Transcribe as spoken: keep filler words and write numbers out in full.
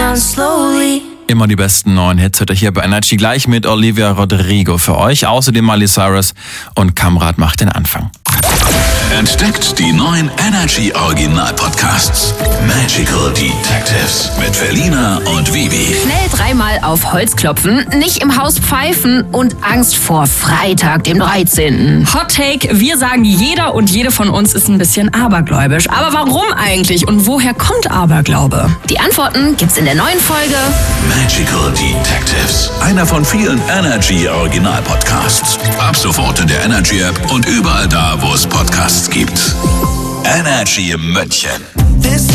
done slowly. Immer die besten neuen Hits hört ihr hier bei Energy gleich mit Olivia Rodrigo für euch. Außerdem Miley Cyrus und Kamrat macht den Anfang. Entdeckt die neuen Energy Original Podcasts. Magical Detectives mit Felina und Vivi. Schnell dreimal auf Holz klopfen, nicht im Haus pfeifen und Angst vor Freitag, dem dreizehnten Hot Take, wir sagen, jeder und jede von uns ist ein bisschen abergläubisch. Aber warum eigentlich und woher kommt Aberglaube? Die Antworten gibt's in der neuen Folge Magical Detectives. Einer von vielen Energy Original Podcasts. Ab sofort in der Energy App und überall da, wo es Podcasts gibt. Energy München.